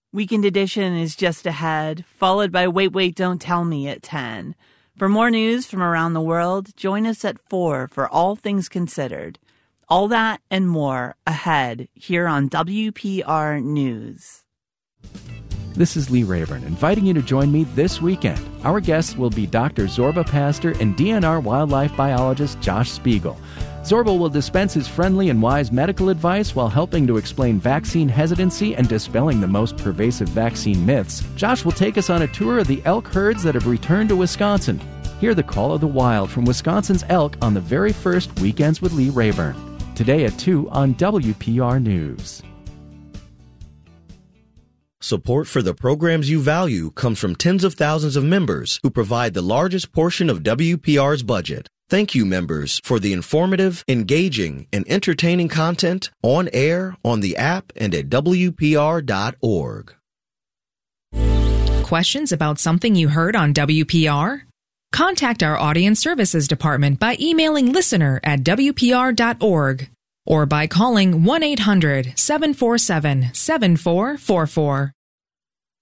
Weekend Edition is just ahead, followed by Wait, Wait, Don't Tell Me at 10. For more news from around the world, join us at 4 for All Things Considered. All that and more ahead here on WPR News. This is Lee Rayburn, inviting you to join me this weekend. Our guests will be Dr. Zorba Pastor and DNR wildlife biologist Josh Spiegel. Zorba will dispense his friendly and wise medical advice while helping to explain vaccine hesitancy and dispelling the most pervasive vaccine myths. Josh will take us on a tour of the elk herds that have returned to Wisconsin. Hear the call of the wild from Wisconsin's elk on the very first Weekends with Lee Rayburn. Today at 2 on WPR News. Support for the programs you value comes from tens of thousands of members who provide the largest portion of WPR's budget. Thank you, members, for the informative, engaging, and entertaining content on air, on the app, and at WPR.org. Questions about something you heard on WPR? Contact our Audience Services Department by emailing listener@WPR.org or by calling 1-800-747-7444.